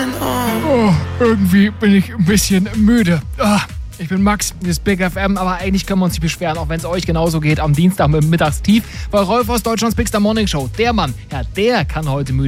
Oh, irgendwie bin ich ein bisschen müde. Ich bin Max, hier ist Big FM, aber eigentlich können wir uns nicht beschweren, auch wenn es euch genauso geht am Dienstag mit dem Mittagstief. Weil Rolf aus Deutschlands Big Star Morning Show, der Mann, ja, der kann heute müde